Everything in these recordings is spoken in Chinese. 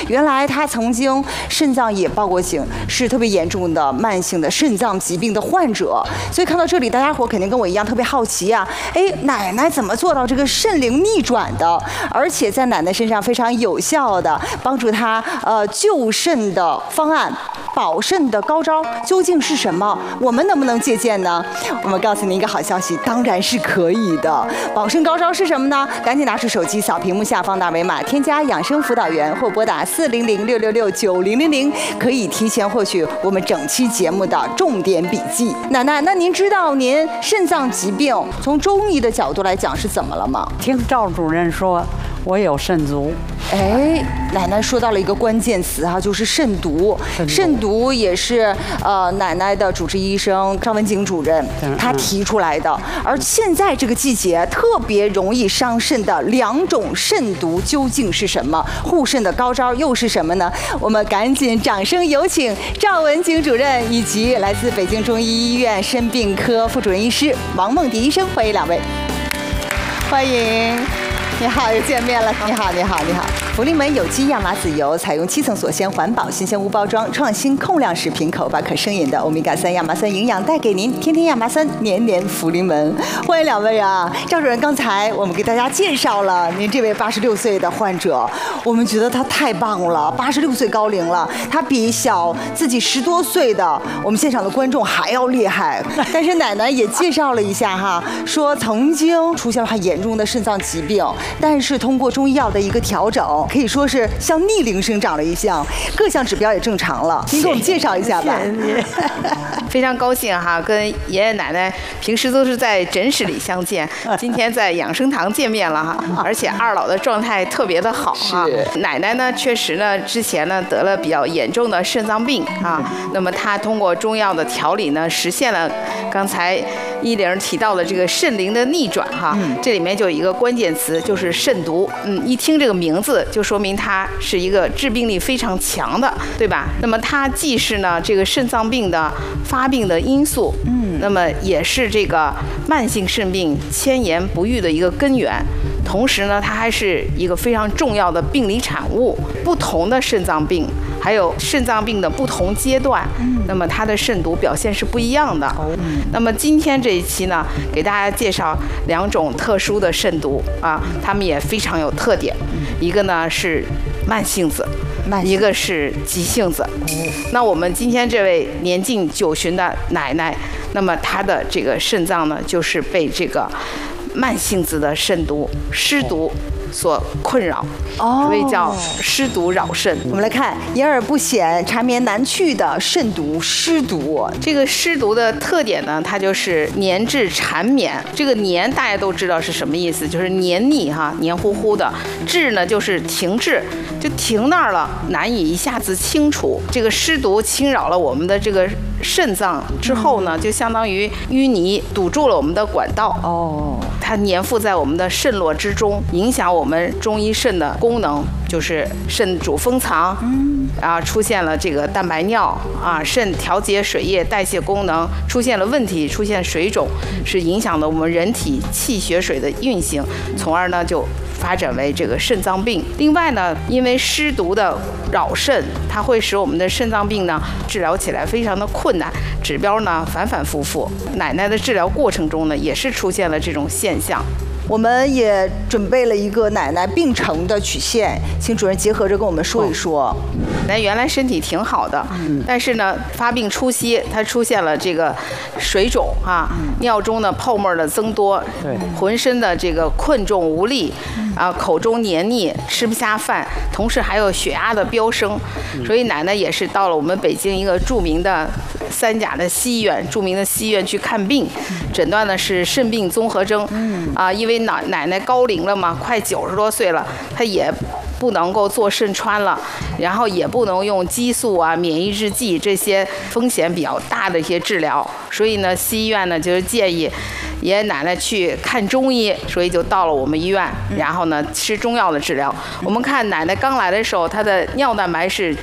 原来她曾经肾脏也报过警，是特别严重的慢性的肾脏疾病的患者。所以看到这里，大家伙肯定跟我一样特别好奇啊，哎，奶奶怎么做到这个肾灵逆转的？而且在奶奶身上非常有效的帮助她救肾的方案。保肾的高招究竟是什么？我们能不能借鉴呢？我们告诉您一个好消息，当然是可以的。保肾高招是什么呢？赶紧拿出手机扫屏幕下方的二维码，添加养生辅导员或拨打400-666-9000，可以提前获取我们整期节目的重点笔记。奶奶，那您知道您肾脏疾病从中医的角度来讲是怎么了吗？ 听赵主任说我有肾毒。 哎，奶奶说到了一个关键词哈，就是肾毒。肾毒也是奶奶的主治医生张文景主任他提出来的。而现在这个季节特别容易伤肾的2种肾毒究竟是什么？护肾的高招又是什么呢？我们赶紧掌声有请赵文景主任以及来自北京中医医院肾病科副主任医师王梦蝶医生，欢迎2位，欢迎。你好，又见面了。你好，你好，你好。福临门有机亚麻籽油采用7层锁鲜环保新鲜无包装创新控量食品，口把可生饮的欧米伽3亚麻酸营养带给您，天天亚麻酸，年年福临门。欢迎2位啊！赵主任，刚才我们给大家介绍了您这位86岁的患者，我们觉得他太棒了，86岁高龄了，他比小自己10多岁的我们现场的观众还要厉害。但是奶奶也介绍了一下哈，说曾经出现了很严重的肾脏疾病。但是通过中医药的一个调整，可以说是像逆龄生长了一项，各项指标也正常了。您给我们介绍一下吧。 非常高兴哈，跟爷爷奶奶平时都是在诊室里相见，今天在养生堂见面了哈，而且二老的状态特别的好哈。奶奶呢，确实呢，之前呢得了比较严重的肾脏病啊，那么她通过中药的调理呢，实现了刚才依玲提到的这个肾灵的逆转哈。这里面就有一个关键词，就是肾毒。一听这个名字就说明它是一个致病力非常强的，对吧？那么它既是呢这个肾脏病的发病的因素，那么也是这个慢性肾病迁延不愈的一个根源。同时呢，它还是一个非常重要的病理产物。不同的肾脏病，还有肾脏病的不同阶段，那么它的肾毒表现是不一样的。那么今天这一期呢，给大家介绍2种特殊的肾毒啊，它们也非常有特点。一个呢是慢性子，一个是急性子。那我们今天这位年近90的奶奶，那么她的这个肾脏呢，就是被这个慢性子的肾毒湿毒所困扰，所以叫湿毒扰肾。 我们来看眼而不显、缠绵难去的肾毒湿毒。 这个湿毒的特点呢，它就是黏滞缠绵。这个黏大家都知道是什么意思，就是黏腻哈，黏糊糊的。滞呢就是停滞，就停那儿了，难以一下子清除。这个湿毒侵扰了我们的这个肾脏之后呢，就相当于淤泥堵住了我们的管道。它粘附在我们的肾络之中，影响我们中医肾的功能，就是肾主封藏，出现了这个蛋白尿啊，肾调节水液代谢功能出现了问题，出现水肿，是影响了我们人体气血水的运行，从而呢就发展为这个肾脏病。另外呢，因为湿毒的扰肾，它会使我们的肾脏病呢治疗起来非常的困难，指标呢反反复复。奶奶的治疗过程中呢，也是出现了这种现象。 我们也准备了一个奶奶病程的曲线，请主任结合着跟我们说一说。 奶奶原来身体挺好的，但是呢，发病初期她出现了这个水肿啊，尿中的泡沫的增多，浑身的这个困重无力，口中黏腻，吃不下饭，同时还有血压的飙升，所以奶奶也是到了我们北京一个著名的3甲的西医院，著名的西医院去看病，诊断的是肾病综合征，因为奶奶高龄了嘛，快90多岁了，她也不能够做肾穿了，然后也不能用激素啊、免疫制剂这些风险比较大的一些治疗，所以呢，西医院呢就是建议爷爷奶奶去看中医，所以就到了我们医院，然后呢吃中药的治疗。我们看奶奶刚来的时候，她的尿蛋白是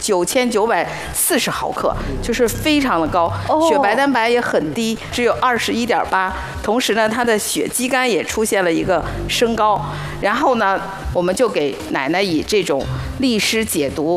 9940毫克，就是非常的高，血白蛋白也很低，只有21.8，同时呢，她的血肌酐也出现了一个升高，然后呢，我们就给奶奶以这种利湿解毒